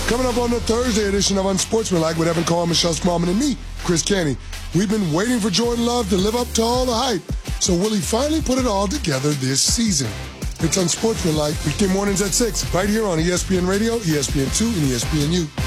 Coming up on the Thursday edition of Unsportsmanlike with Evan Carr, Michelle Smallman, and me, Chris Canty. We've been waiting for Jordan Love to live up to all the hype. So will he finally put it all together this season? It's Unsportsmanlike, weekday mornings at 6, right here on ESPN Radio, ESPN2, and ESPNU.